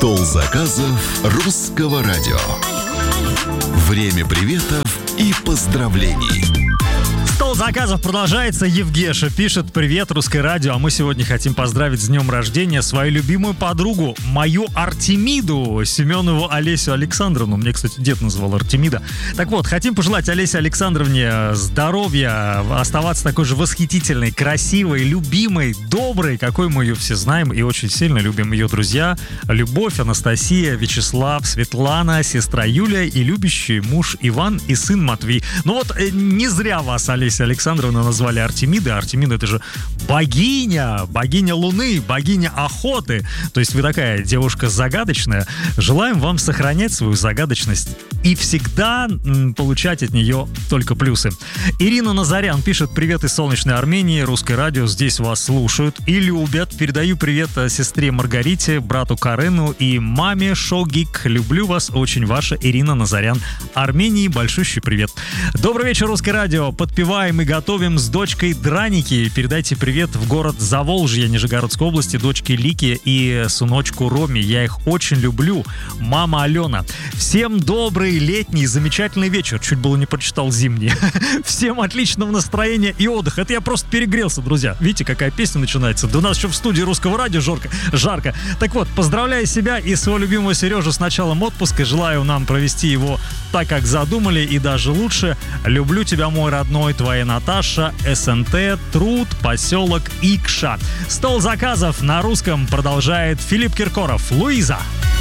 Стол заказов Русского радио. Время приветов и поздравлений. Стол заказов продолжается. Евгеша пишет: привет, Русское радио. А мы сегодня хотим поздравить с днем рождения свою любимую подругу, мою Артемиду, Семенову Олесю Александровну. Мне, кстати, дед называл Артемида. Так вот, хотим пожелать Олесе Александровне здоровья, оставаться такой же восхитительной, красивой, любимой, доброй, какой мы ее все знаем и очень сильно любим ее друзья. Любовь, Анастасия, Вячеслав, Светлана, сестра Юлия и любящий муж Иван и сын Матвей. Ну вот, не зря вас, Олеся Александровна, назвали Артемида. Артемида — это же богиня Луны, богиня охоты. То есть вы такая девушка загадочная. Желаем вам сохранять свою загадочность и всегда получать от нее только плюсы. Ирина Назарян пишет: привет из солнечной Армении, Русское радио здесь вас слушают и любят. Передаю привет сестре Маргарите, брату Карену и маме Шогик. Люблю вас очень, ваша Ирина Назарян, Армении. Большущий привет. Добрый вечер, Русское радио. Подпеваем и готовим с дочкой драники. Передайте привет в город Заволжье, Нижегородской области, дочке Лике и сыночку Роме. Я их очень люблю. Мама Алена. Всем добрый летний замечательный вечер. Чуть было не прочитал зимний. Всем отличного настроения и отдыха. Это я просто перегрелся, друзья. Видите, какая песня начинается? Да у нас еще в студии Русского радио жарко. Так вот, поздравляю себя и своего любимого Сережу с началом отпуска. Желаю нам провести его так, как задумали, и даже лучше. Люблю тебя, мой родной, твоя Наташа, СНТ, Труд, поселок Икша. Стол заказов на русском продолжает Филипп Киркоров. Луиза.